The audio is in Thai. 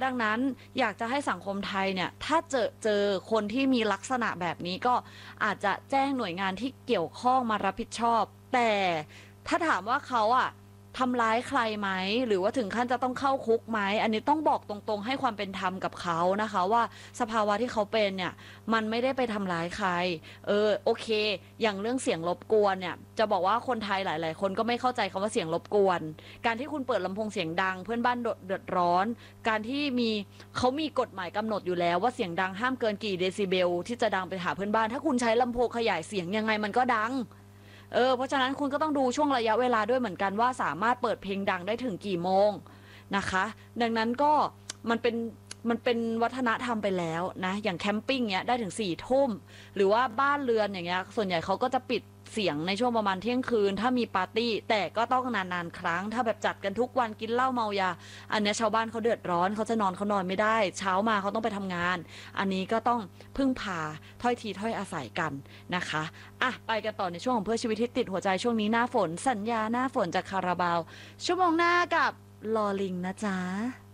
ดังนั้นอยากจะให้สังคมไทยเนี่ยถ้าเจอคนที่มีลักษณะแบบนี้ก็อาจจะแจ้งหน่วยงานที่เกี่ยวข้องมารับผิดชอบแต่ถ้าถามว่าเขาอะทำร้ายใครไหมหรือว่าถึงขั้นจะต้องเข้าคุกไหมอันนี้ต้องบอกตรงๆให้ความเป็นธรรมกับเขานะคะว่าสภาวะที่เขาเป็นเนี่ยมันไม่ได้ไปทำร้ายใครโอเคอย่างเรื่องเสียงรบกวนเนี่ยจะบอกว่าคนไทยหลายๆคนก็ไม่เข้าใจคำว่าเสียงรบกวนการที่คุณเปิดลำโพงเสียงดังเพื่อนบ้านเดือดร้อนการที่เขามีกฎหมายกำหนดอยู่แล้วว่าเสียงดังห้ามเกินกี่เดซิเบลที่จะดังไปหาเพื่อนบ้านถ้าคุณใช้ลำโพงขยายเสียงยังไงมันก็ดังเพราะฉะนั้นคุณก็ต้องดูช่วงระยะเวลาด้วยเหมือนกันว่าสามารถเปิดเพลงดังได้ถึงกี่โมงนะคะดังนั้นก็มันเป็นวัฒนธรรมไปแล้วนะอย่างแคมปิ้งเนี้ยได้ถึง4 ทุ่มหรือว่าบ้านเรือนอย่างเงี้ยส่วนใหญ่เขาก็จะปิดเสียงในช่วงประมาณเที่ยงคืนถ้ามีปาร์ตี้แต่ก็ต้องนานๆครั้งถ้าแบบจัดกันทุกวันกินเหล้าเมายาอันเนี้ยชาวบ้านเขาเดือดร้อนเขาจะนอนเขานอนไม่ได้เช้ามาเขาต้องไปทำงานอันนี้ก็ต้องพึ่งพาถ้อยทีถ้อยอาศัยกันนะคะอ่ะไปกันต่อในช่วงของเพื่อชีวิตที่ติดหัวใจช่วงนี้หน้าฝนสัญญาหน้าฝนจากคาราบาวชั่วโมงหน้ากับลอลิงนะจ๊ะ